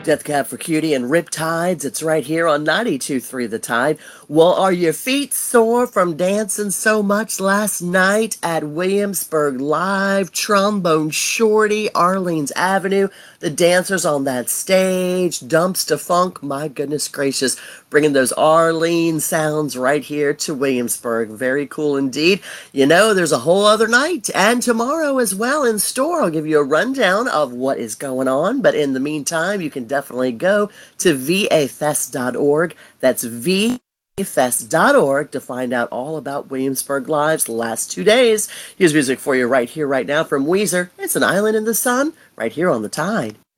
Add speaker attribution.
Speaker 1: Death Cab for Cutie and Riptides. It's right here on 92.3 The Tide. Well, are your feet sore from dancing so much last night at Williamsburg Live? Trombone Shorty, Arlene's Avenue, the dancers on that stage, Dumpster Funk. My goodness gracious, bringing those Arlene sounds right here to Williamsburg. Very cool indeed. You know, there's a whole other night and tomorrow as well in store. I'll give you a rundown of what is going on, but in the meantime, you can definitely go to vafest.org. That's vafest.org to find out all about Williamsburg Live's last 2 days. Here's music for you right here, right now from Weezer. It's an Island in the Sun, right here on The Tide.